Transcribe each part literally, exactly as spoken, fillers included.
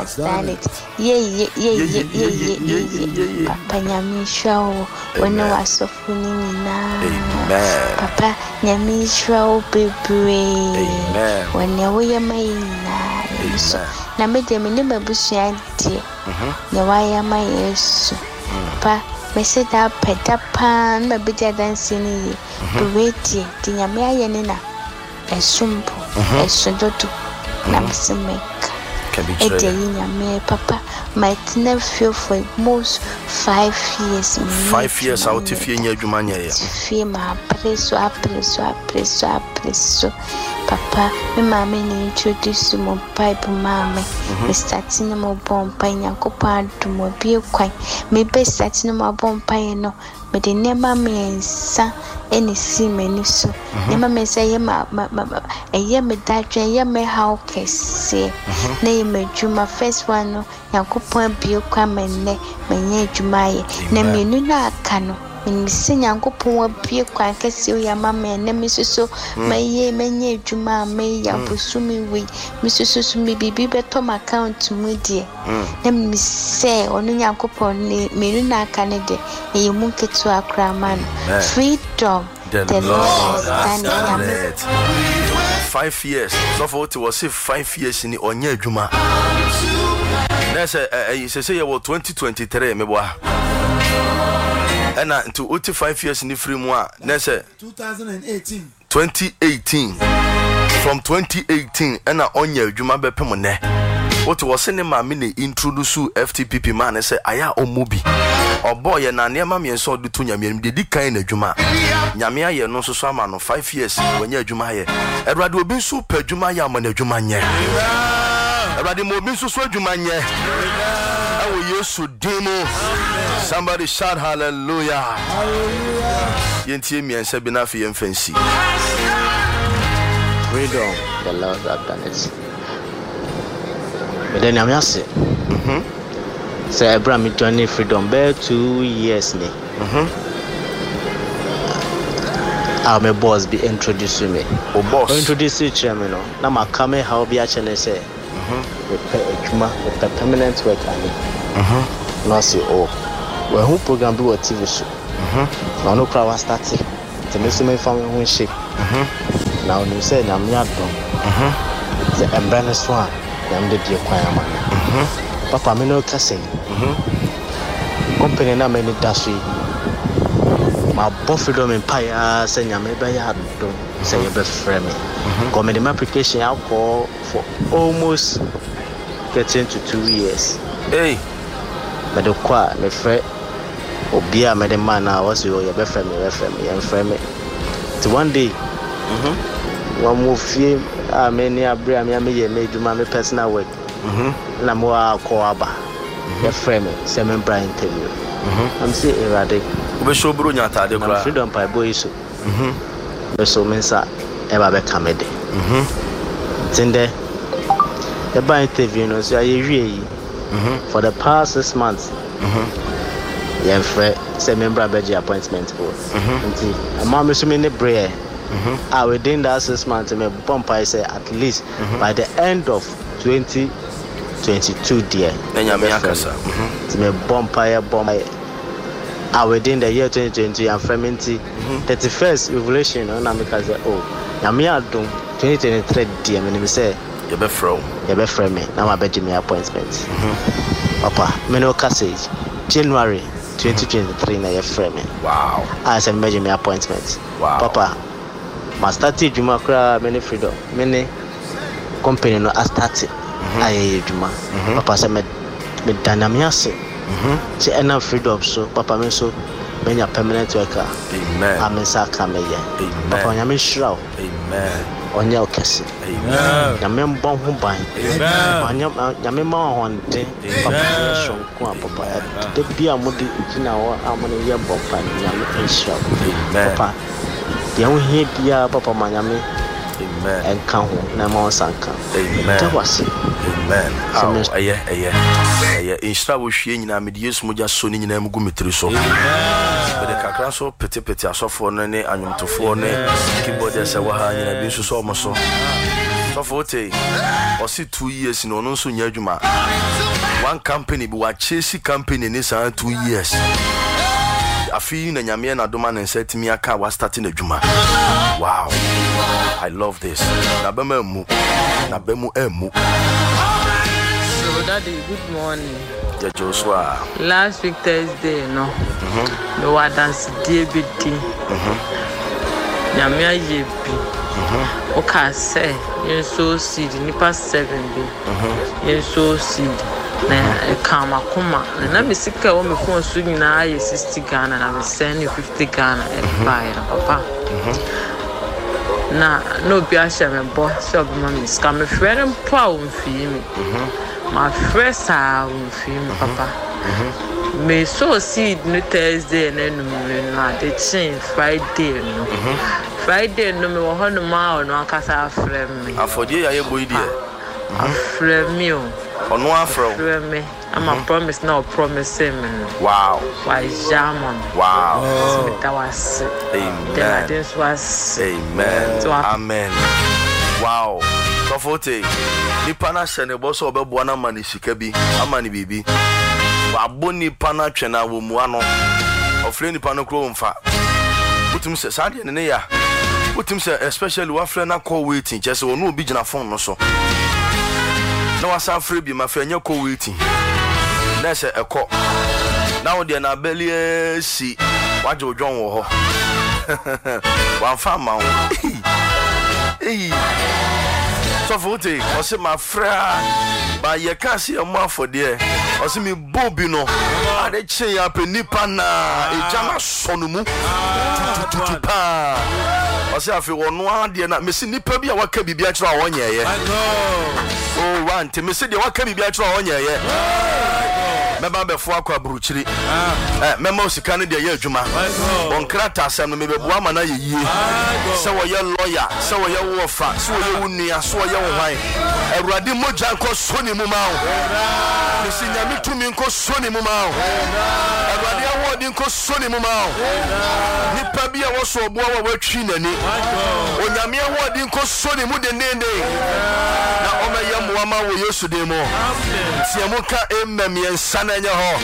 understand it. Yeah, yeah, yeah, yeah, yeah, yeah, yeah. Papa nyami show when I was so funny na. Papa nyami show baby. When you were my na. So na me de me ne babusu ade. Na waya my yesu. Papa me say that peta pan me be dancing ni. Beweti di nyame aye ne na. Esumpo, esudodo. Na msemeka. Ede nyame papa might never feel for most five years. Five years out if you adwuma nya ya. Fie ma preso apreso apreso apreso. Papa me mama ni introduce mo pipe mama. Me starting mo bompa nyakopa adumo bie kwan. Me be starting mo bompa no. Me de nema me ensa eni si meni so. Nema me say ye ma eye me dadwe ye me how kese. Na ye me djuma first one no nyakopa bie kwan me ne me nye djuma ye. Na me nu na aka no me se nyankopon abie kwan kese o ya mama na me soso maye menye adwuma me ya bosumi we me soso me bibi beto my account mu die na me se onu nyankopon ne me nu na aka ne de e mu ketu akra man freedom the, the Lord has done it. Five years so for it was five years in onye adwuma na say eh say say you twenty twenty-three me boa and into eighty-five years in the free moi nese twenty eighteen twenty eighteen from twenty eighteen and na onya adwuma bepem ne what was in ma me ne introduce F T P P man say aya omobi obo ye na ne ma me so do to nyame de di kan na adwuma nyame aye no so so ama no five years wanya adwuma ye erade obi so pa adwuma ye ama na adwuma nye erade mo obi so so adwuma nye awo yesu demo. Somebody shout hallelujah. Hallelujah. Yentie mi ense bi na fi yemfansi. Freedom, the Lord has done it. But then I'm just mhm. So Abraham journey freedom be two years ni. Mhm. I'm a boss be introduce me. O boss. Introduce you chairman no. Na ma come how be a channel say. Mhm. We pay adwuma, we pay permanent work ani. Mhm. No say oh. We who program do a T V show. Mhm. Now no crowd starting. The me so me family who shake. Mhm. Now you say na me adom. Mhm. The embarrassed one. Nam de die kwan ama. Mhm. Papa me no kase. Mhm. Company na me ni dashi. Ma bo freedom empire say nyame be ya adom. Say you be frame me. Go me the application alcohol for almost getting to two years. Hey. But the qua me frame Obia made a man now was your best friend, your friend, your friend. To one day, mm-hmm. One move fee, I many a bram, I made you my personal work. Mm-hmm. Namoa Coaba, your friend, Simon Brian tell you. Mm-hmm. I'm saying erratic. We show Brunia Tade, freedom by boys. Mm-hmm. The so mensa ever become a day. Mm-hmm. Tinde, the by interview, no, so I really for the past six months. Mm-hmm. Yeah, friend, say member beji appointment for. Mhm. And mama so many prayer. Mhm. Ah, within that six months, me bump I say at least mm-hmm. by the end of twenty twenty-two, dear. Then you me akasa. Mhm. Me bump I bump I. Ah, within the year twenty twenty, I'm from thirty-first revelation. No, na me say oh, na me adum twenty twenty-three, dear. Me me say you be from. You be from me. Now I beji me appointment. Mhm. Papa, me no passage. January twenty twenty-three na your frame. Wow. I said measure me appointment. Wow. Papa, my started juma kra many freedom. Many company no I started. I juma. Papa said me me dynamic. Mhm. See enough freedom so papa me so many a permanent worker. Amen. Amen sa come here. Amen. Papa nyame shraw. Amen. Onya okese. Amen. Nyame mbon ho ban. Amen. Onya nyame ma honde. Papa shonko papa. De bia modi tina wo amone ye bopa nyame enshraw. Amen. Papa. Dia wo hie bia papa ma nyame. Amen. Enka ho na ma onsanka. Amen. Tawasi. Amen. Amen. Aye aye. Aye enshraw wo hwie nyina me de Yesu moja so ni nyina mu gumetri so. But the kakra so pete pete asofo no ne anwomtofo ne keyboard ese wa ha nyina bi so so mo so So forty or see two years in on so nyajuma. One company be what chase company in this two years. I feel na nyame na doma na said to me aka was starting a juma. Wow. I love this. Na bema mu. Na bemu emu. So daddy, good morning. Yeah, Joshua. Last week Thursday, no. Mhm. No wa dance D B D. Mhm. Nyame ayebi. Mhm. Okay, say you so seed nipa seven be. Mhm. You so seed. Na kama kuma na me sika wo me phone so nyina aye sixty Ghana na me send you fifty Ghana e buy na papa. Mhm. Na no bi a share me bo so be ma me sika me frere mpo a wo mfie me. Mhm. My first a wo mfie me papa. Mhm. Me so seed no Thursday na no me no de chin Friday no. Mhm. Friday no me wo ho no ma no akasa frere me. Afodie ya ye boy die. Mhm. Frere me o. Ono afro. Me. I'm a promise now, promise him. Wow. Why German? Wow. Oh. That was Amen. This was Amen. So, amen. Wow. So forty. Nipa na shene boso obebo na mani sika bi, amani bibi. Wa boni pana twena wo mu ano. Ofle nipa no kro mfa. Utum se sade ne ne ya. Utum se especially wa fle na call waiting, just onu obi gina phone no so. No was afraid be my friend, you're co waiting. That's a call. Now they're not belly see what you John war. One farm hey, so forty, or see my friend, but you can't see a month for dear, or see me bobino. I they say up in Nipana, a jama sonumu. I say, I feel one dear not missing Nipabia, what can be better one year. Oh, one to miss it, what can be better on ya? Member before Aqua Bruchiri, Memos Canada, Juma, on Kratas and maybe Wamana ye. So are your lawyer, so are your warfare, so are you near, so are your wife. A Radimo Janko Sony Mumau. The senior to me co Sony Mumau. A Radia Wardin co Sony Mumau. Nipabia was so boa were chinani. When Yamia Wardin co Sony Mudene. Now, my young woman will use to demo. Siamuka Emmy and San and your home.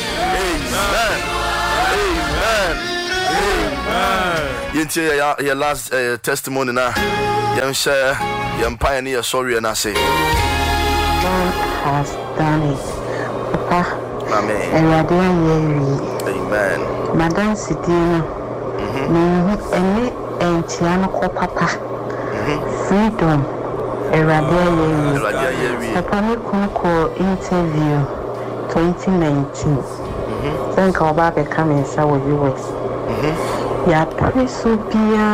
Amen. Amen. You tell your last uh, testimony now. Young share, young pioneer, sorry, and I say, God has done it. Papa, Amen. Amen. Madame Sidina, me and Tiano Papa, freedom. Eradia ye. Papa me kunko interview twenty nineteen. Then ka oba be come inside with U S. Mhm. Ya preso bia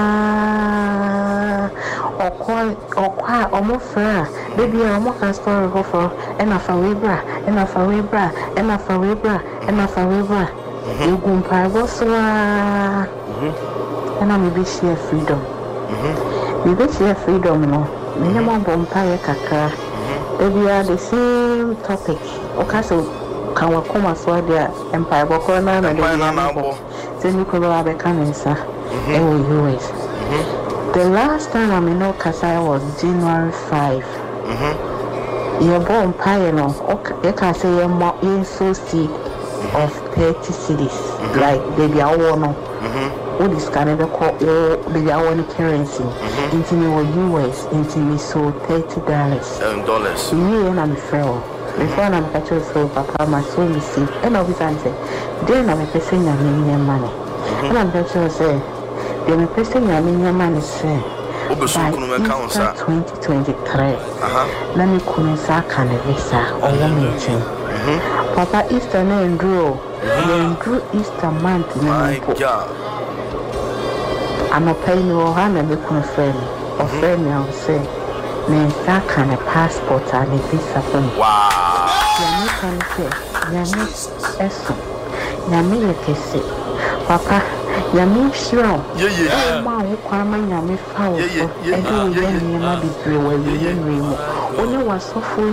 okwa okwa omofra baby omo kan story go for and afa webra and afa webra and afa webra and afa webra. You go pa go so ah. Mhm. And am be share freedom. Mhm. We be share freedom no. Minimum Bompire Kaka, they are the same topic. Okay, so can we come as well there? Empire Bokona and the then you could have a cancer in U S. The last time I'm in Okasa was January fifth. You're born Pire, no, you can say you're more in so seed of thirty cities, like baby, I want to. All this Canada call all the one currency into your U S into me so thirty dollars. Seven dollars. Me and I'm fair. Before I'm catching so papa my soul is sick. And all this answer. Then I'm a person I mean money. And I'm catching say then a person I mean money say by twenty twenty three. Uh-huh. Let me come inside Canada or one meeting. Papa Easter and Drew. Then Drew Easter month. My God. I'm a paying or hand and look my friend or friend. I'll say, Name that kind of passport and a visa from wow. Yami can say, Yami Esso, Yami Kese, Papa, Yami Shroud, yeah, my requirement, Yami Fowl, and do Yami be three where you dream. Only was so full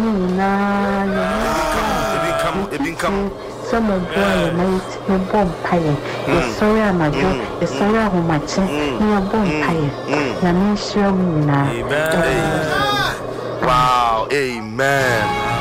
now. It become. Some of boy night, no bomb pie. The sorry, I'm a joke, the sorry, how much, no bomb pie. Yami show me now. Wow, amen.